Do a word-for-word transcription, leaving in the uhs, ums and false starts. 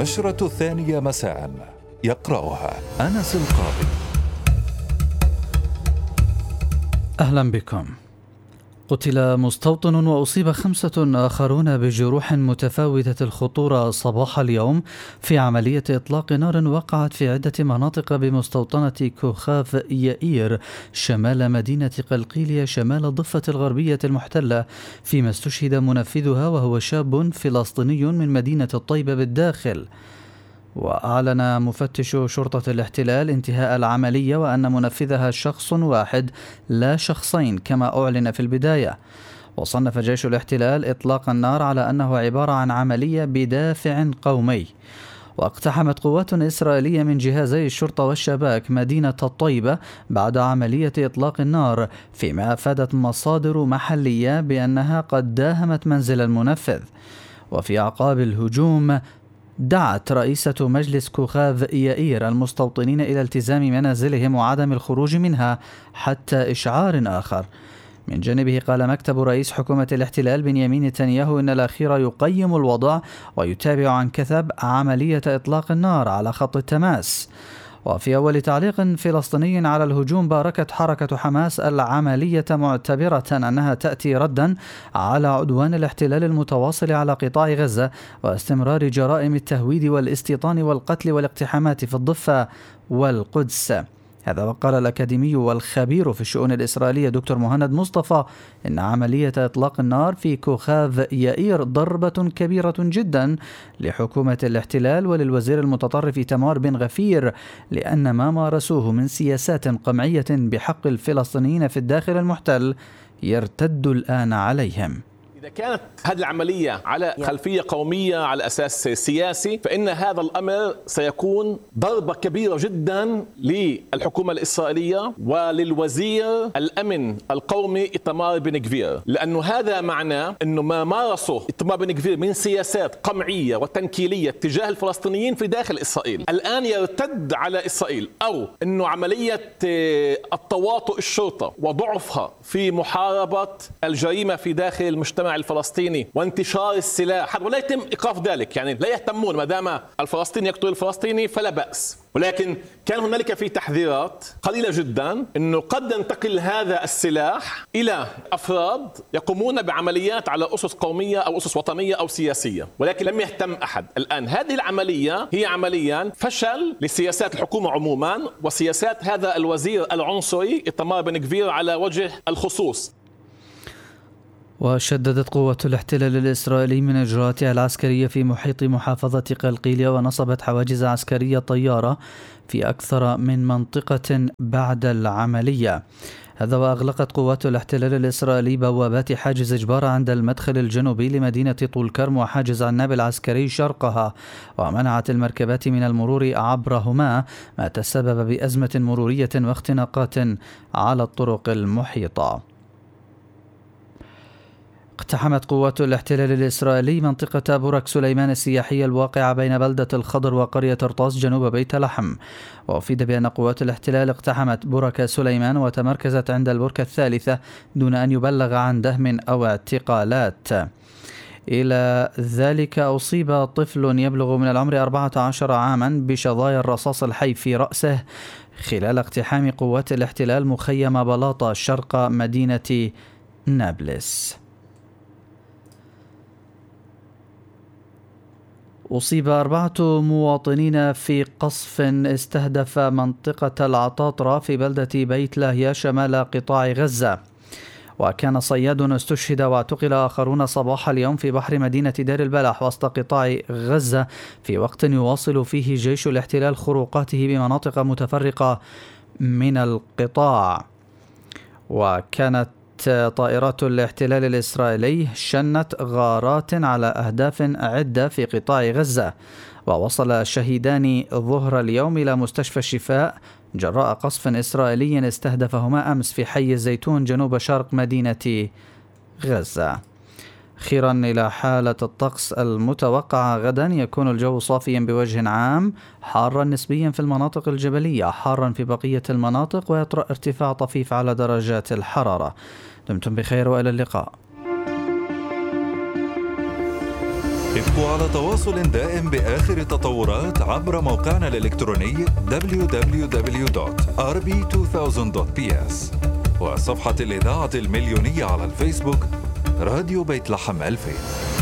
النشرة الثانية مساء، يقرأها أنس القاضي. أهلا بكم. قتل مستوطن وأصيب خمسة آخرون بجروح متفاوتة الخطورة صباح اليوم في عملية إطلاق نار وقعت في عدة مناطق بمستوطنة كوخاف يائير شمال مدينة قلقيلية شمال الضفة الغربية المحتلة، فيما استشهد منفذها وهو شاب فلسطيني من مدينة الطيبة بالداخل. وأعلن مفتش شرطة الاحتلال انتهاء العملية وأن منفذها شخص واحد لا شخصين كما أعلن في البداية. وصنف جيش الاحتلال إطلاق النار على أنه عبارة عن عملية بدافع قومي. واقتحمت قوات إسرائيلية من جهازي الشرطة والشباك مدينة الطيبة بعد عملية إطلاق النار، فيما أفادت مصادر محلية بأنها قد داهمت منزل المنفذ. وفي أعقاب الهجوم دعت رئيسة مجلس كوخاف يائير المستوطنين إلى التزام منازلهم وعدم الخروج منها حتى إشعار آخر. من جانبه قال مكتب رئيس حكومة الاحتلال بنيامين نتنياهو إن الأخير يقيم الوضع ويتابع عن كثب عملية إطلاق النار على خط التماس. وفي أول تعليق فلسطيني على الهجوم باركت حركة حماس العملية معتبرة أنها تأتي ردا على عدوان الاحتلال المتواصل على قطاع غزة واستمرار جرائم التهويد والاستيطان والقتل والاقتحامات في الضفة والقدس. هذا وقال الأكاديمي والخبير في الشؤون الإسرائيلية دكتور مهند مصطفى إن عملية إطلاق النار في كوخاف يائير ضربة كبيرة جدا لحكومة الاحتلال وللوزير المتطرف تمار بن غفير، لأن ما مارسوه من سياسات قمعية بحق الفلسطينيين في الداخل المحتل يرتد الآن عليهم. إذا كانت هذه العملية على خلفية قومية على أساس سياسي، فإن هذا الأمر سيكون ضربة كبيرة جدا للحكومة الإسرائيلية وللوزير الأمن القومي إيتمار بن غفير، لأنه هذا معناه أنه ما مارسه إيتمار بن غفير من سياسات قمعية وتنكيلية تجاه الفلسطينيين في داخل إسرائيل الآن يرتد على إسرائيل، أو أنه عملية التواطؤ الشرطة وضعفها في محاربة الجريمة في داخل المجتمع الفلسطيني وانتشار السلاح ولا يتم إيقاف ذلك، يعني لا يهتمون ما دام الفلسطيني يقتل الفلسطيني فلا بأس. ولكن كان هنالك في تحذيرات قليلة جدا أنه قد ينتقل هذا السلاح إلى أفراد يقومون بعمليات على أسس قومية أو أسس وطنية أو سياسية، ولكن لم يهتم أحد. الآن هذه العملية هي عمليا فشل لسياسات الحكومة عموما وسياسات هذا الوزير العنصري إيتمار بن غفير على وجه الخصوص. وشددت قوة الاحتلال الإسرائيلي من إجراءاتها العسكرية في محيط محافظة قلقيلية ونصبت حواجز عسكرية طيارة في أكثر من منطقة بعد العملية. هذا وأغلقت قوات الاحتلال الإسرائيلي بوابات حاجز إجبار عند المدخل الجنوبي لمدينة طول كرم وحاجز عناب العسكري شرقها، ومنعت المركبات من المرور عبرهما، ما تسبب بأزمة مرورية واختناقات على الطرق المحيطة. اقتحمت قوات الاحتلال الإسرائيلي منطقة برك سليمان السياحية الواقعة بين بلدة الخضر وقرية طرطاس جنوب بيت لحم. وأفيد بأن قوات الاحتلال اقتحمت برك سليمان وتمركزت عند البركة الثالثة دون أن يبلغ عن دهم أو اعتقالات. إلى ذلك أصيب طفل يبلغ من العمر أربعة عشر عاما بشظايا الرصاص الحي في رأسه خلال اقتحام قوات الاحتلال مخيم بلاطة شرق مدينة نابلس. أصيب أربعة مواطنين في قصف استهدف منطقة العطاطرة في بلدة بيت لاهيا شمال قطاع غزة. وكان صياد استشهد واعتقل آخرون صباح اليوم في بحر مدينة دير البلح وسط قطاع غزة، في وقت يواصل فيه جيش الاحتلال خروقاته بمناطق متفرقة من القطاع. وكانت طائرات الاحتلال الإسرائيلي شنت غارات على أهداف عدة في قطاع غزة. ووصل الشهيدان ظهر اليوم إلى مستشفى الشفاء جراء قصف إسرائيلي استهدفهما أمس في حي الزيتون جنوب شرق مدينة غزة. أخيرا إلى حالة الطقس المتوقعة غدا، يكون الجو صافيا بوجه عام، حارا نسبيا في المناطق الجبلية، حارا في بقية المناطق، ويطرأ ارتفاع طفيف على درجات الحرارة. دمتم بخير وإلى اللقاء. ابقوا على تواصل دائم بآخر التطورات عبر موقعنا الإلكتروني دبليو دبليو دبليو دوت آر بي ألفين دوت بي إس وصفحة الإذاعة المليونية على الفيسبوك راديو بيت لحم ألفين.